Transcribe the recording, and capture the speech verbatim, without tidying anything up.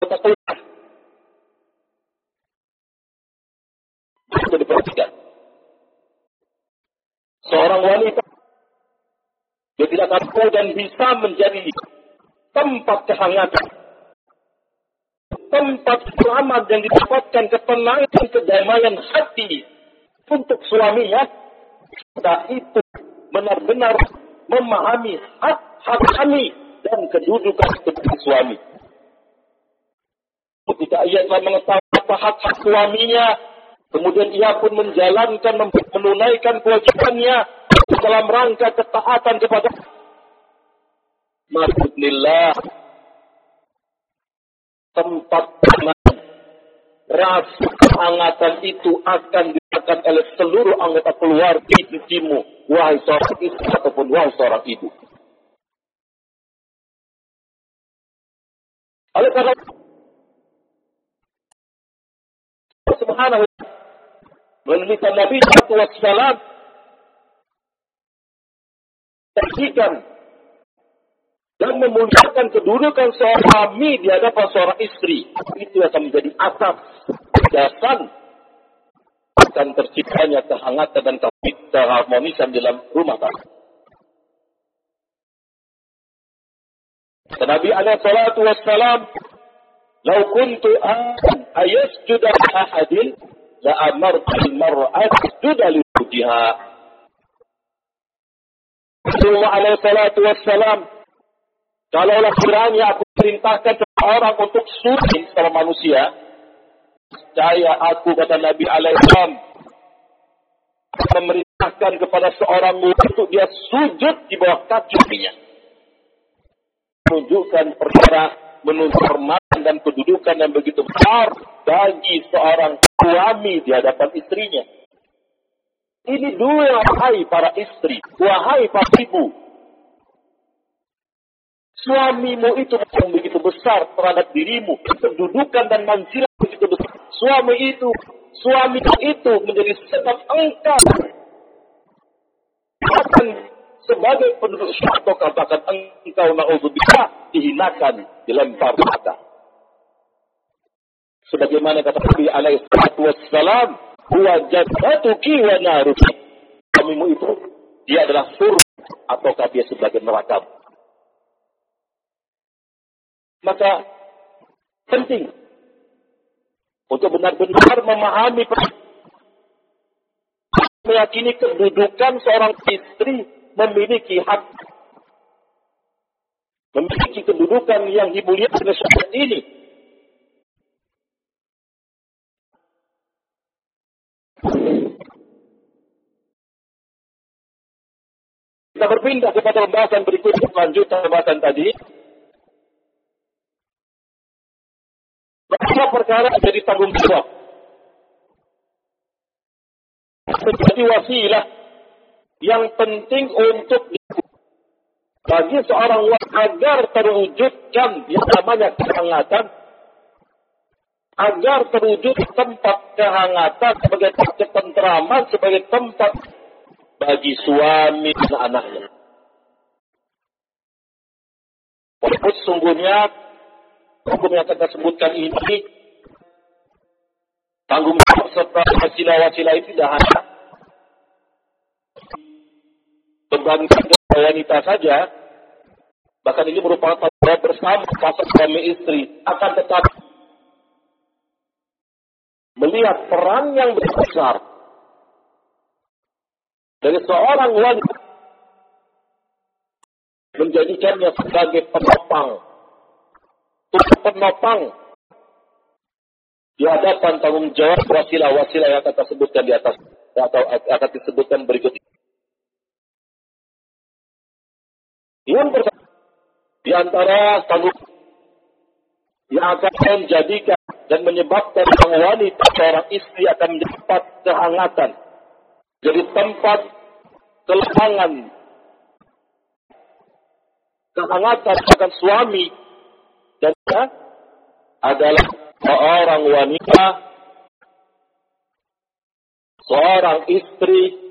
keluar. Itu diperhatikan. Seorang wanita dia tidak mampu dan bisa menjadi tempat kehangatan, tempat selamat yang didapatkan ketenangan, kedamaian hati untuk suaminya. Kita itu benar-benar memahami hak-hak kami dan kedudukan sebagai suami. Ketika ia telah mengetahui hak-hak suaminya, kemudian ia pun menjalankan, menunaikan kewajibannya dalam rangka ketaatan kepada Alhamdulillah, tempat kehangatan, rasa kehangatan itu akan dirasakan oleh seluruh anggota keluarga dirimu, wahai seorang istri ataupun wahai seorang ibu. Oleh karena Subhanahu wa ta'ala melalui Nabi shallallahu alaihi wasallam menyaksikan dan memuliakan kedudukan seorang suami di hadapan seorang istri. Itu akan menjadi asas dasar akan terciptanya kehangatan dan keharmonisan dalam rumah tangga. Nabi alaihi salatu wassalam, "Lau kuntu ayasjuda ahadin la amartu al-mar'at asjuda li zawjiha." Rasulullah alaihi salatu wassalam, kalaulah kiranya aku perintahkan seseorang untuk sujud secara manusia, saya aku kata Nabi alaihi salam memerintahkan kepada seorang untuk dia sujud di bawah kaki istrinya. Menunjukkan perkara menuntut hormat dan kedudukan yang begitu besar bagi seorang suami di hadapan istrinya. Ini dua, wahai para istri, wahai para ibu. Suamimu itu yang begitu besar terhadap dirimu, kedudukan dan manzilah begitu besar. Suami itu, suami itu menjadi sebab engkau akan sebagai penduduk syurga, katakan engkau na'udzubillah dihinakan, dilempar mata. Sebagaimana kata Nabi alaihi salatu wassalam, huwa jannatuki wa naruki. Suamimu itu dia adalah surga ataukah dia sebagai neraka. Maka penting untuk benar-benar memahami, meyakini kedudukan seorang istri memiliki hak, memiliki kedudukan yang dimuliakan oleh syariat ini. Kita berpindah kepada pembahasan berikutnya, lanjutan pembahasan tadi. Bahwa perkara menjadi tanggung jawab, menjadi wasilah yang penting untuk bagi seorang wanita agar terwujudkan yang namanya kehangatan, agar terwujud tempat kehangatan sebagai tempat ketenteraman, sebagai tempat bagi suami dan anaknya. Walaupun sesungguhnya hukum yang kita sebutkan ini, tanggung jawab serta wasilah-wasilah itu tidak hanya bebankan kepada wanita saja, bahkan ini merupakan tanggung jawab bersama pasang suami istri. Akan tetapi melihat peran yang besar dari seorang wanita, menjadikannya sebagai penopang, penopang di hadapan tanggung jawab wasilah-wasilah yang akan disebutkan di atas atau akan disebutkan berikut ini. Yang pertama di antara tanggung yang akan menjadikan dan menyebabkan seorang wanita, seorang istri akan mendapat kehangatan, jadi tempat kelepangan, kehangatan akan suami dan adalah seorang wanita, seorang istri